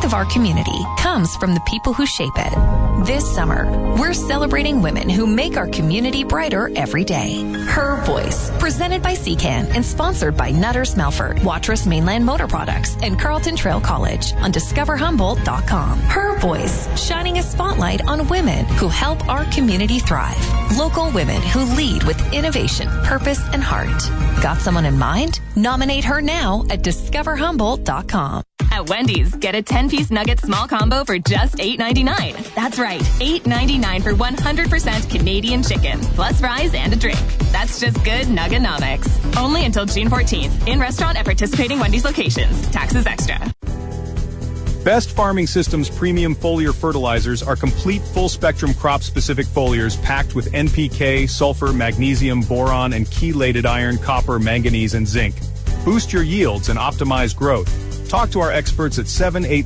of our community comes from the people who shape it. This summer, we're celebrating women who make our community brighter every day. Her Voice, presented by CCAN and sponsored by Nutters Melford, Watrous Mainland Motor Products, and Carleton Trail College on discoverhumboldt.com. Her Voice, shining a spotlight on women who help our community thrive. Local women who lead with innovation, purpose, and heart. Got someone in mind? Nominate her now at discoverhumboldt.com. At Wendy's, get a 10-piece nugget small combo for just $8.99. That's right, $8.99 for 100% Canadian chicken, plus fries and a drink. That's just good Nuggenomics. Only until June 14th. In restaurant at participating Wendy's locations. Taxes extra. Best Farming Systems premium foliar fertilizers are complete full-spectrum crop-specific foliars packed with NPK, sulfur, magnesium, boron, and chelated iron, copper, manganese, and zinc. Boost your yields and optimize growth. Talk to our experts at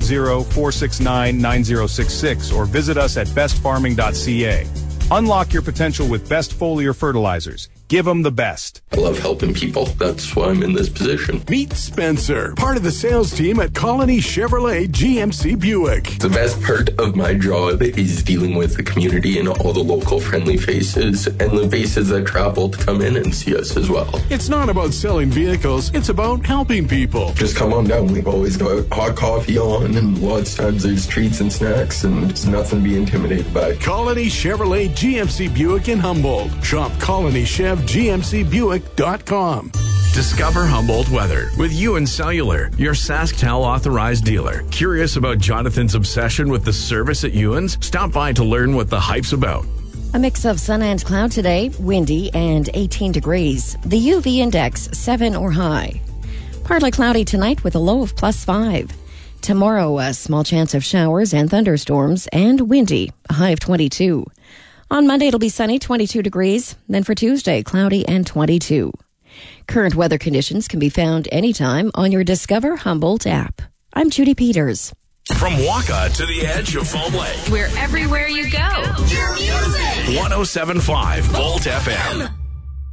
780-469-9066 or visit us at bestfarming.ca. Unlock your potential with Best Foliar Fertilizers. Give them the best. I love helping people. That's why I'm in this position. Meet Spencer, part of the sales team at Colony Chevrolet GMC Buick. The best part of my job is dealing with the community and all the local friendly faces and the faces that travel to come in and see us as well. It's not about selling vehicles. It's about helping people. Just come on down. We've always got hot coffee on, and lots of times there's treats and snacks, and there's nothing to be intimidated by. Colony Chevrolet GMC Buick in Humboldt. Shop GMCBuick.com. Discover Humboldt weather with Ewan Cellular, your SaskTel authorized dealer. Curious about Jonathan's obsession with the service at Ewan's? Stop by to learn what the hype's about. A mix of sun and cloud today, windy and 18 degrees. The UV index 7 or high. Partly cloudy tonight with a low of +5. Tomorrow, a small chance of showers and thunderstorms and windy, a high of 22. On Monday, it'll be sunny, 22 degrees. Then for Tuesday, cloudy and 22. Current weather conditions can be found anytime on your Discover Humboldt app. I'm Judy Peters. From Waka to the edge of Foam Lake. We're everywhere you go. Your music. 107.5 Volt FM.